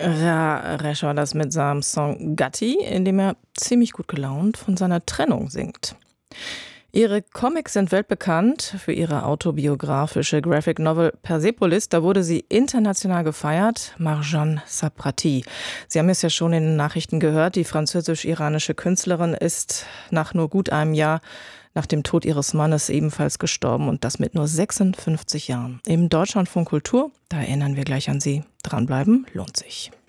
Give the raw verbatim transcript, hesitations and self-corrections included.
Ja, Resch war das mit seinem Song Gatti, in dem er ziemlich gut gelaunt von seiner Trennung singt. Ihre Comics sind weltbekannt für ihre autobiografische Graphic Novel Persepolis. Da wurde sie international gefeiert, Marjane Saprati. Sie haben es ja schon in den Nachrichten gehört, die französisch-iranische Künstlerin ist nach nur gut einem Jahr nach dem Tod ihres Mannes ebenfalls gestorben und das mit nur sechsundfünfzig Jahren. Im Deutschlandfunk Kultur, da erinnern wir gleich an sie. Dranbleiben lohnt sich.